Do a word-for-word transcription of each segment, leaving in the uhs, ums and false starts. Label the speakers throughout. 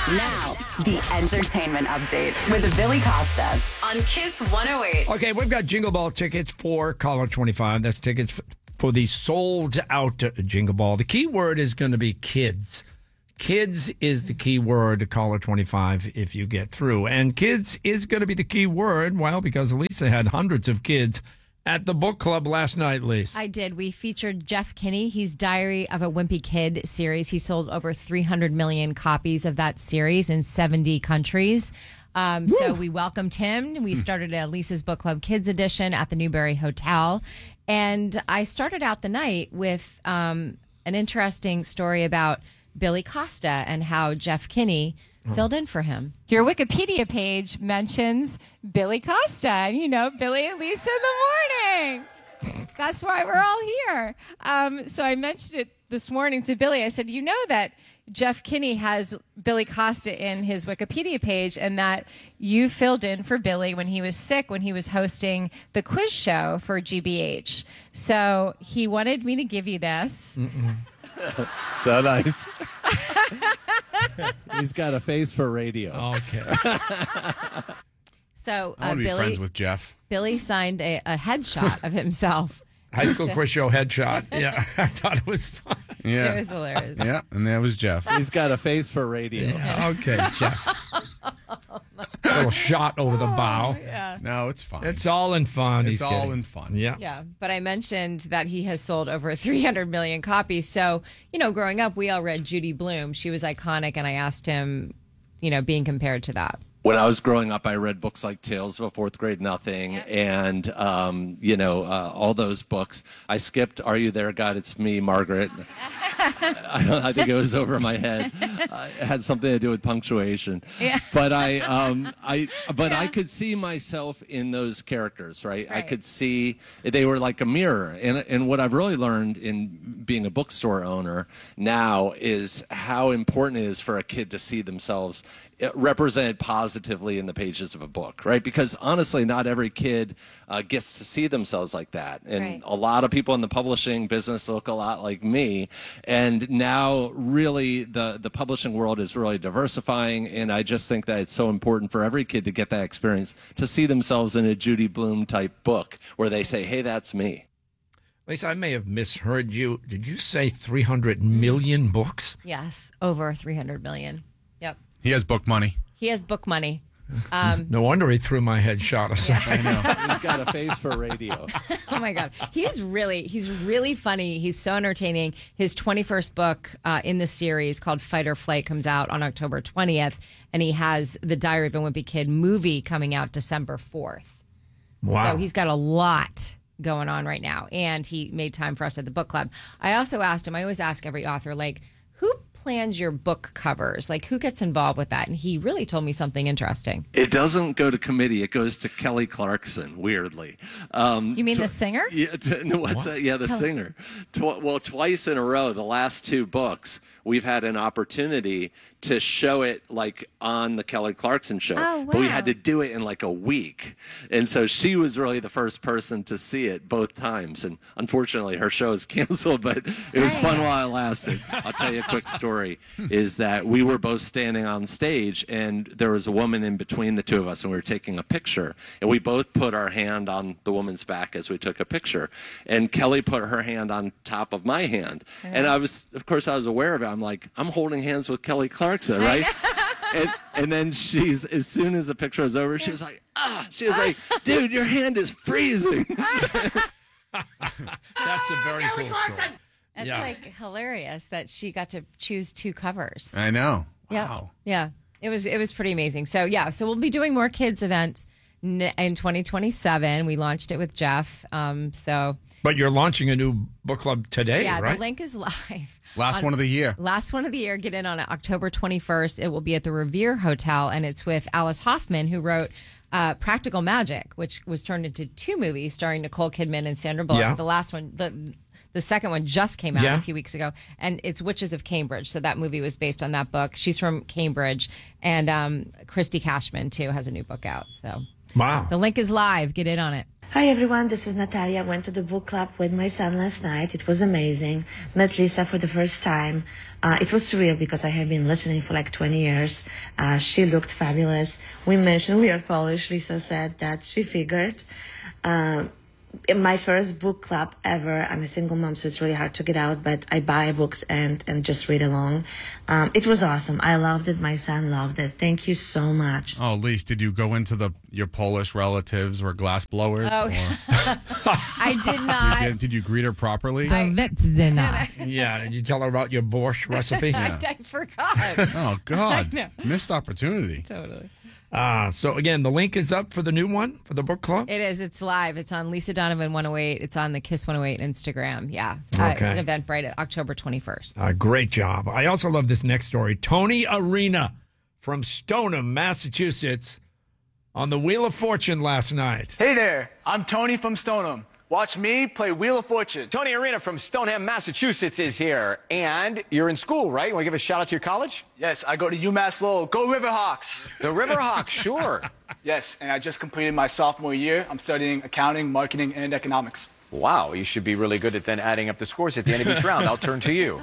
Speaker 1: Now, the entertainment update with Billy Costa on Kiss one oh eight.
Speaker 2: Okay, we've got Jingle Ball tickets for Caller twenty-five. That's tickets for the sold out Jingle Ball. The key word is going to be kids. Kids is the key word to Caller twenty-five if you get through. And kids is going to be the key word, well, because Lisa had hundreds of kids at the book club last night, Lisa.
Speaker 3: I did. We featured Jeff Kinney. He's Diary of a Wimpy Kid series. He sold over three hundred million copies of that series in seventy countries. Um, so we welcomed him. We started a Lisa's Book Club Kids Edition at the Newberry Hotel. And I started out the night with um, an interesting story about Billy Costa and how Jeff Kinney filled in for him.
Speaker 4: Your Wikipedia page mentions Billy Costa, and you know, Billy and Lisa in the morning. That's why we're all here. Um, so I mentioned it this morning to Billy. I said, you know that Jeff Kinney has Billy Costa in his Wikipedia page, and that you filled in for Billy when he was sick, when he was hosting the quiz show for G B H. So he wanted me to give you this.
Speaker 2: Mm-mm.
Speaker 5: So nice. He's got a face for radio.
Speaker 2: Okay.
Speaker 3: So
Speaker 6: I
Speaker 3: uh,
Speaker 6: want to be
Speaker 3: Billy,
Speaker 6: friends with Jeff.
Speaker 3: Billy signed a, a headshot of himself.
Speaker 2: High school quiz show headshot. Yeah, I thought it was fun.
Speaker 6: Yeah.
Speaker 3: It was hilarious.
Speaker 6: Yeah, and that was Jeff.
Speaker 5: He's got a face for radio.
Speaker 2: Yeah, okay, Jeff. A little shot over the bow.
Speaker 6: No, it's fine.
Speaker 2: It's all in fun.
Speaker 6: It's
Speaker 2: he's
Speaker 6: all
Speaker 2: kidding.
Speaker 6: in fun.
Speaker 2: Yeah.
Speaker 3: Yeah, but I mentioned that he has sold over three hundred million copies. So, you know, growing up, we all read Judy Blume. She was iconic, and I asked him, you know, being compared to that.
Speaker 5: When I was growing up, I read books like Tales of a Fourth Grade Nothing and, um, you know, uh, all those books. I skipped Are You There, God? It's Me, Margaret. I, don't, I think it was over my head. Uh, it had something to do with punctuation.
Speaker 4: Yeah.
Speaker 5: But I, um, I, but I could see myself in those characters, right? I
Speaker 4: Right.
Speaker 5: could see they were like a mirror. And and what I've really learned in being a bookstore owner now is how important it is for a kid to see themselves represented positively in the pages of a book, right? Because honestly, not every kid uh, gets to see themselves like that. And
Speaker 3: Right.
Speaker 5: a lot of people in the publishing business look a lot like me. And now really the, the publishing world is really diversifying. And I just think that it's so important for every kid to get that experience, to see themselves in a Judy Blume type book where they say, hey, that's me.
Speaker 2: Lisa, I may have misheard you. Did you say three hundred million books?
Speaker 3: Yes, over three hundred million. Yep.
Speaker 6: He has book money.
Speaker 3: He has book money. Um,
Speaker 2: No wonder he threw my headshot aside.
Speaker 5: I know. He's got a face for radio.
Speaker 3: oh my God, he's really he's really funny. He's so entertaining. His twenty-first book uh, in the series called Fight or Flight comes out on October twentieth, and he has the Diary of a Wimpy Kid movie coming out December fourth.
Speaker 2: Wow.
Speaker 3: So he's got a lot going on right now, and he made time for us at the book club. I also asked him, I always ask every author, like, who plans your book covers? Like, who gets involved with that? And he really told me something interesting.
Speaker 5: It doesn't go to committee. It goes to Kelly Clarkson, weirdly. Um,
Speaker 4: You mean
Speaker 5: tw-
Speaker 4: the singer?
Speaker 5: Yeah, t- no, what's that? Yeah, the singer. Tw- well, twice in a row, the last two books, we've had an opportunity to show it like on the Kelly Clarkson show.
Speaker 4: Oh,
Speaker 5: But we
Speaker 4: wow.
Speaker 5: had to do it in like a week. And so she was really the first person to see it both times. And unfortunately, her show is canceled, but it was fun while it lasted. I'll tell you a quick story, is that we were both standing on stage, and there was a woman in between the two of us, and we were taking a picture. And we both put our hand on the woman's back as we took a picture. And Kelly put her hand on top of my hand. And I was, of course, I was aware of it. I'm like, I'm holding hands with Kelly Clarkson, right? and, and then she's, as soon as the picture was over, she was like, ah, she was like, dude, your hand is freezing.
Speaker 2: That's a very cool story.
Speaker 3: It's
Speaker 2: Yeah.
Speaker 3: like hilarious that she got to choose two covers.
Speaker 6: I know.
Speaker 3: Yeah.
Speaker 6: Wow.
Speaker 3: Yeah. It was it was pretty amazing. So yeah, so we'll be doing more kids events n- in twenty twenty-seven. We launched it with Jeff. Um, so
Speaker 2: But you're launching a new book club today,
Speaker 3: yeah,
Speaker 2: right?
Speaker 3: the link is live.
Speaker 6: Last
Speaker 3: on-
Speaker 6: one of the year.
Speaker 3: Last one of the year. Get in on it October twenty-first. It will be at the Revere Hotel, and it's with Alice Hoffman, who wrote uh, Practical Magic, which was turned into two movies starring Nicole Kidman and Sandra Bullock.
Speaker 2: Yeah.
Speaker 3: The last one, the the second one just came out
Speaker 2: Yeah.
Speaker 3: a few weeks ago, and it's Witches of Cambridge. So that movie was based on that book. She's from Cambridge, and um, Christy Cashman too has a new book out. So
Speaker 2: Wow.
Speaker 3: the link is live. Get in on it.
Speaker 7: Hi everyone, this is Natalia. I went to the book club with my son last night. It was amazing. Met Lisa for the first time. Uh, it was surreal because I have been listening for like twenty years. Uh, she looked fabulous. We mentioned we are Polish. Lisa said that she figured. Um, in my first book club ever. I'm a single mom, so it's really hard to get out, but I buy books and, and just read along. Um, it was awesome. I loved it. My son loved it. Thank you so much.
Speaker 6: Oh, Lise, did you go into the your Polish relatives or glass blowers?
Speaker 3: Oh.
Speaker 6: Or
Speaker 3: I did not.
Speaker 6: did, did you greet her properly?
Speaker 2: Yeah, did you tell her about your borscht recipe?
Speaker 3: I, I forgot.
Speaker 6: Oh, God.
Speaker 3: know.
Speaker 6: Missed opportunity.
Speaker 3: Totally.
Speaker 2: Uh, so, again, the link is up for the new one for the book club?
Speaker 3: It is. It's live. It's on Lisa Donovan one oh eight. It's on the Kiss one oh eight Instagram. Yeah. Uh,
Speaker 2: Okay.
Speaker 3: It's an event right at October twenty-first.
Speaker 2: Uh, great job. I also love this next story. Tony Arena from Stoneham, Massachusetts, on the Wheel of Fortune last night.
Speaker 8: Hey there, I'm Tony from Stoneham. Watch me play Wheel of Fortune.
Speaker 9: Tony Arena from Stoneham, Massachusetts is here. And you're in school, right? You want to give a shout out to your college?
Speaker 8: Yes, I go to UMass Lowell. Go Riverhawks.
Speaker 9: The Riverhawks, sure.
Speaker 8: Yes, and I just completed my sophomore year. I'm studying accounting, marketing, and economics.
Speaker 9: Wow, you should be really good at then adding up the scores at the end of each round. I'll turn to you.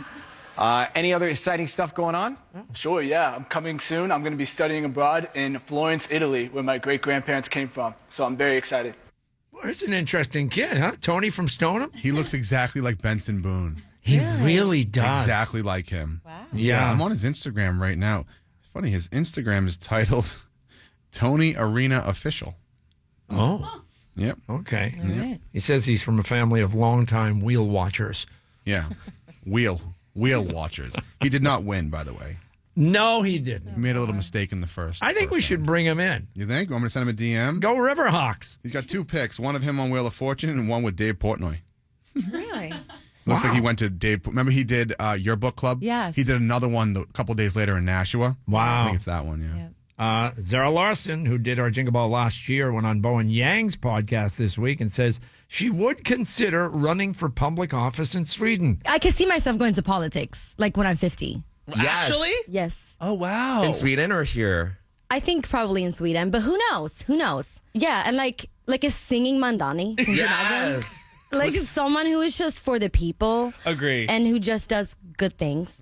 Speaker 9: Uh, any other exciting stuff going on?
Speaker 8: Sure, yeah. I'm coming soon. I'm going to be studying abroad in Florence, Italy, where my great-grandparents came from. So I'm very excited.
Speaker 2: Well, he's an interesting kid, huh? Tony from Stoneham?
Speaker 6: He looks exactly like Benson Boone.
Speaker 2: He really does.
Speaker 6: Exactly like him.
Speaker 3: Wow.
Speaker 2: Yeah.
Speaker 6: I'm on his Instagram right now. It's funny, his Instagram is titled Tony Arena Official.
Speaker 2: Oh,
Speaker 6: Yep.
Speaker 2: okay.
Speaker 3: right.
Speaker 2: He says he's from a family of longtime wheel watchers.
Speaker 6: Yeah. Wheel. Wheel watchers. He did not win, by the way.
Speaker 2: No, he didn't.
Speaker 6: He made a little mistake in the first.
Speaker 2: I think we
Speaker 6: first
Speaker 2: should
Speaker 6: round.
Speaker 2: bring him in.
Speaker 6: You think? Want me to send him a D M?
Speaker 2: Go Riverhawks.
Speaker 6: He's got two picks. One of him on Wheel of Fortune and one with Dave Portnoy.
Speaker 3: Really?
Speaker 6: Looks like he went to Dave. Remember he did uh, your book club?
Speaker 3: Yes.
Speaker 6: He did another one a couple days later in Nashua.
Speaker 2: Wow.
Speaker 6: I think it's that one, yeah.
Speaker 2: Uh, Zara Larson, who did our Jingle Ball last year, went on Bowen Yang's podcast this week and says she would consider running for public office in Sweden.
Speaker 10: I can see myself going to politics, like when I'm fifty.
Speaker 11: Yes. Actually?
Speaker 10: Yes.
Speaker 11: Oh, wow. In Sweden or here?
Speaker 10: I think probably in Sweden, but who knows? Who knows? Yeah, and like like a singing Mandani. Can you imagine?
Speaker 11: Yes.
Speaker 10: Like someone who is just for the people.
Speaker 11: Agree.
Speaker 10: And who just does good things.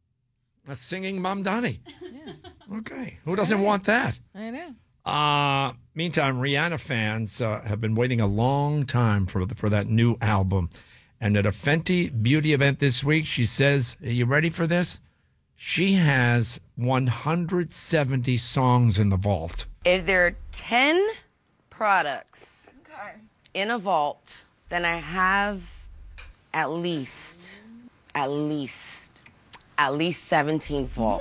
Speaker 2: A singing Mamdani. Yeah. Okay. Who doesn't want that?
Speaker 3: I know.
Speaker 2: Uh, meantime, Rihanna fans uh, have been waiting a long time for, for that new album. And at a Fenty Beauty event this week, she says, are you ready for this? She has one hundred seventy songs in the vault.
Speaker 12: If there are ten products in a vault, then I have at least, at least, at least seventeen vaults.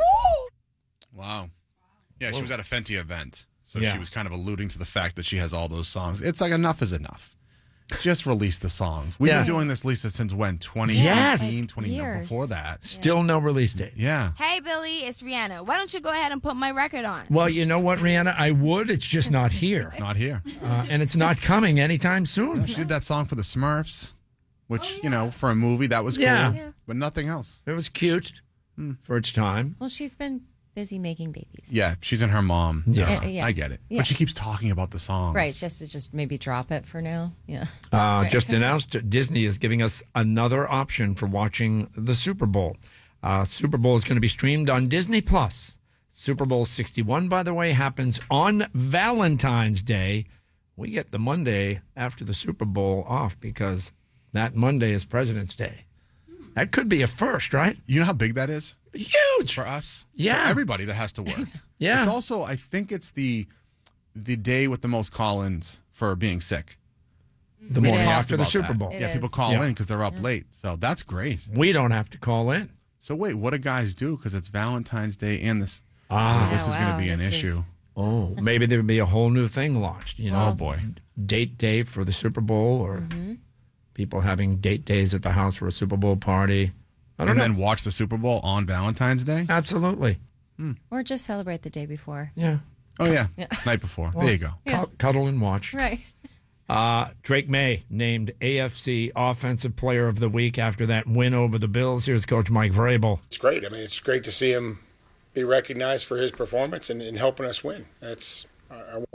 Speaker 6: Wow. Yeah, she was at a Fenty event. So
Speaker 2: Yeah.
Speaker 6: she was kind of alluding to the fact that she has all those songs. It's like enough is enough. Just release the songs. We've
Speaker 2: Yeah.
Speaker 6: been doing this, Lisa, since when? twenty
Speaker 2: Yes.
Speaker 6: eighteen, twenty
Speaker 10: Years.
Speaker 6: before that.
Speaker 2: Still no release date.
Speaker 6: Yeah.
Speaker 13: Hey, Billy, it's Rihanna. Why don't you go ahead and put my record on?
Speaker 2: Well, you know what, Rihanna? I would. It's just not here.
Speaker 6: It's not here.
Speaker 2: Uh, and it's not coming anytime soon.
Speaker 6: She did that song for the Smurfs, which, you know, for a movie, that was cool.
Speaker 2: Yeah. Yeah.
Speaker 6: But nothing else.
Speaker 2: It was cute for its time.
Speaker 3: Well, she's been busy making babies.
Speaker 6: Yeah, she's in her mom.
Speaker 2: Yeah.
Speaker 3: Uh, yeah.
Speaker 6: I get it.
Speaker 3: Yeah.
Speaker 6: But she keeps talking about the songs.
Speaker 3: Right, just to just maybe drop it for now. Yeah.
Speaker 2: Uh, just announced Disney is giving us another option for watching the Super Bowl. Uh, Super Bowl is going to be streamed on Disney Plus. Super Bowl sixty-one, by the way, happens on Valentine's Day. We get the Monday after the Super Bowl off because that Monday is President's Day. That could be a first, right?
Speaker 6: You know how big that is?
Speaker 2: Huge
Speaker 6: for us.
Speaker 2: Yeah.
Speaker 6: For everybody that has to work.
Speaker 2: Yeah.
Speaker 6: It's also, I think it's the the day with the most call-ins for being sick.
Speaker 2: The
Speaker 6: We
Speaker 2: morning
Speaker 6: talked
Speaker 2: after the
Speaker 6: about
Speaker 2: Super
Speaker 6: that.
Speaker 2: Bowl.
Speaker 6: Yeah, people call in because they're up late. So that's great.
Speaker 2: We don't have to call in.
Speaker 6: So wait, what do guys do? Because it's Valentine's Day and this.
Speaker 2: Ah.
Speaker 6: oh, this
Speaker 2: Yeah,
Speaker 6: is going
Speaker 2: wow,
Speaker 6: to be an
Speaker 2: this is-
Speaker 6: issue.
Speaker 2: Oh, maybe there would be a whole new thing launched. You know,
Speaker 6: Oh, boy.
Speaker 2: date day for the Super Bowl, or people having date days at the house for a Super Bowl party. I don't
Speaker 6: And
Speaker 2: know.
Speaker 6: then watch the Super Bowl on Valentine's Day?
Speaker 2: Absolutely.
Speaker 3: Or just celebrate the day before.
Speaker 2: Yeah.
Speaker 6: Oh, yeah.
Speaker 3: Yeah.
Speaker 6: Night before.
Speaker 2: Well,
Speaker 6: there you go.
Speaker 2: cu- Cuddle and watch.
Speaker 3: Right.
Speaker 2: Uh, Drake May named A F C Offensive Player of the Week after that win over the Bills. Here's Coach Mike Vrabel.
Speaker 14: It's great. I mean, it's great to see him be recognized for his performance and, and helping us win. That's I I want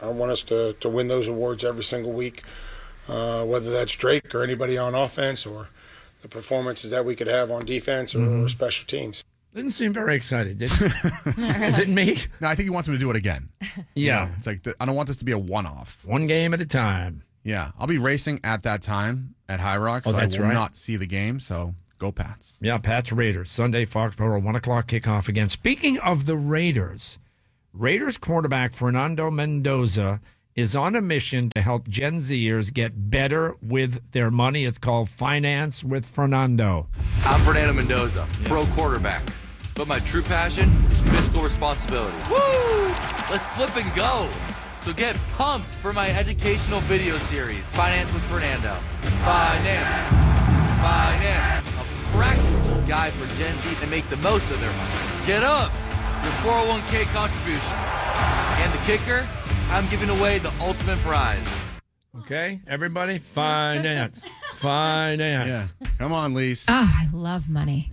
Speaker 14: I want us to, to win those awards every single week, uh, whether that's Drake or anybody on offense or the performances that we could have on defense or,
Speaker 2: Mhm.
Speaker 14: or special teams.
Speaker 2: Didn't seem very excited, did he? Is it me?
Speaker 6: No, I think he wants him to do it again.
Speaker 2: Yeah.
Speaker 6: You know, it's like, the, I don't want this to be a one-off.
Speaker 2: One game at a time.
Speaker 6: Yeah. I'll be racing at that time at High Rocks.
Speaker 2: Oh,
Speaker 6: so
Speaker 2: that's
Speaker 6: I will
Speaker 2: right.
Speaker 6: not see the game, so go Pats.
Speaker 2: Yeah, Pats Raiders. Sunday, Foxborough, one o'clock kickoff again. Speaking of the Raiders, Raiders quarterback Fernando Mendoza is on a mission to help Gen Zers get better with their money. It's called Finance with Fernando.
Speaker 15: I'm Fernando Mendoza, pro quarterback. But my true passion is fiscal responsibility. Woo! Let's flip and go. So get pumped for my educational video series, Finance with Fernando. Finance. Finance. A practical guide for Gen Z to make the most of their money. Get up. Your four oh one k contributions. And the kicker, I'm giving away the ultimate prize.
Speaker 2: Okay, everybody? Finance. Finance.
Speaker 6: Yeah. Come on, Lise.
Speaker 3: Oh, I love money.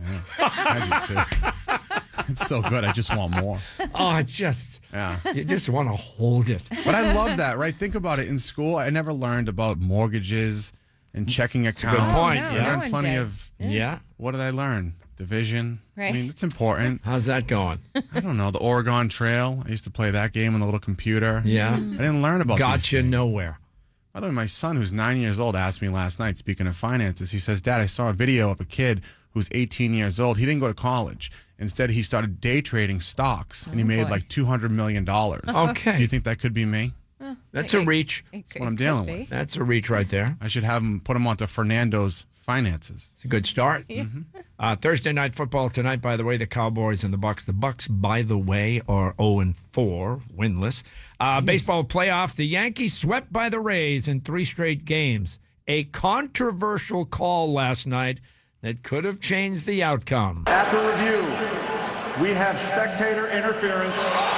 Speaker 6: I do too. It's so good. I just want more.
Speaker 2: Oh, I just,
Speaker 6: yeah.
Speaker 2: You just want to hold it.
Speaker 6: But I love that, right? Think about it. In school, I never learned about mortgages and checking
Speaker 2: a good
Speaker 6: accounts.
Speaker 2: point,
Speaker 6: I
Speaker 2: yeah.
Speaker 6: learned
Speaker 2: No
Speaker 6: plenty
Speaker 2: one did.
Speaker 6: of.
Speaker 2: Yeah.
Speaker 6: What did I learn? Division.
Speaker 3: Right.
Speaker 6: I mean, it's important.
Speaker 2: How's that going?
Speaker 6: I don't know. The Oregon Trail. I used to play that game on the little computer.
Speaker 2: Yeah.
Speaker 6: I didn't learn about
Speaker 2: Got
Speaker 6: these
Speaker 2: you
Speaker 6: things.
Speaker 2: nowhere.
Speaker 6: By the way, my son, who's nine years old, asked me last night, speaking of finances, he says, Dad, I saw a video of a kid who's eighteen years old. He didn't go to college. Instead, he started day trading stocks, and he
Speaker 3: Oh,
Speaker 6: made
Speaker 3: boy.
Speaker 6: like two hundred million dollars.
Speaker 2: Okay.
Speaker 6: Do you think that could be me?
Speaker 2: That's a reach.
Speaker 6: That's what I'm dealing with.
Speaker 2: That's a reach right there.
Speaker 6: I should have him put him onto Fernando's finances.
Speaker 2: It's a good start. Uh, Thursday night football tonight, by the way, the Cowboys and the Bucks. The Bucks, by the way, are oh and four, winless. Uh, baseball playoff, the Yankees swept by the Rays in three straight games. A controversial call last night that could have changed the outcome.
Speaker 16: After review, we have spectator interference.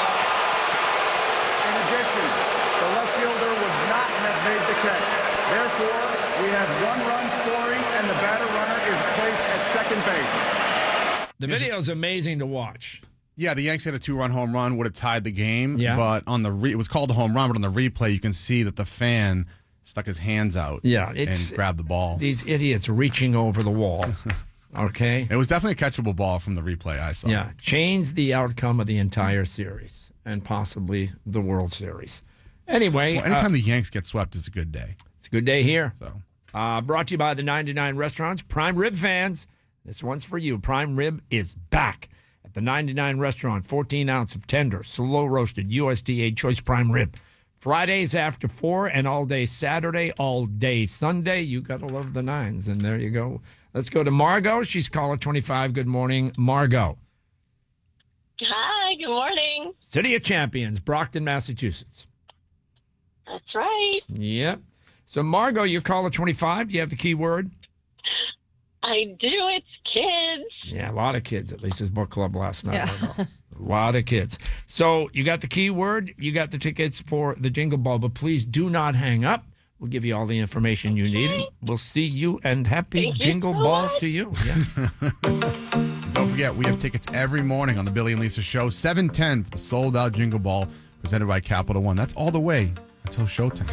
Speaker 16: In addition, the left fielder would not have made the catch. Therefore, we have one run scoring, and the batter runner is placed at second base.
Speaker 2: The video is amazing to watch.
Speaker 6: Yeah, the Yanks had a two-run home run, would have tied the game.
Speaker 2: Yeah.
Speaker 6: But on the re- it was called a home run, but on the replay, you can see that the fan stuck his hands out.
Speaker 2: Yeah, it's-
Speaker 6: and grabbed the ball.
Speaker 2: These idiots reaching over the wall. Okay?
Speaker 6: It was definitely a catchable ball from the replay I saw.
Speaker 2: Yeah, changed the outcome of the entire series and possibly the World Series. Anyway,
Speaker 6: Well, anytime
Speaker 2: uh,
Speaker 6: the Yanks get swept is a good day.
Speaker 2: it's a good day here.
Speaker 6: So,
Speaker 2: Uh, brought to you by the ninety-nine Restaurants. Prime Rib fans, this one's for you. Prime Rib is back at the ninety-nine Restaurant. fourteen ounce of tender, slow roasted U S D A choice prime rib. Fridays after four and all day Saturday, all day Sunday. You got to love the nines. And there you go. Let's go to Margot. She's caller twenty-five. Good morning, Margot.
Speaker 17: Hi, good morning.
Speaker 2: City of Champions, Brockton, Massachusetts.
Speaker 17: That's right.
Speaker 2: Yep. So, Margot, you're caller twenty-five. Do you have the key word?
Speaker 17: I do. It's kids.
Speaker 2: Yeah, a lot of kids. At least his book club last night. A lot of kids. So you got the key word. You got the tickets for the Jingle Ball. But please do not hang up. We'll give you all the information you need. We'll see you, and happy
Speaker 17: Thank you
Speaker 2: Jingle
Speaker 17: so
Speaker 2: Balls
Speaker 17: much.
Speaker 2: to you. Yeah.
Speaker 6: don't forget, we have tickets every morning on the Billy and Lisa Show, seven ten for the sold-out Jingle Ball presented by Capital One. That's all the way until showtime.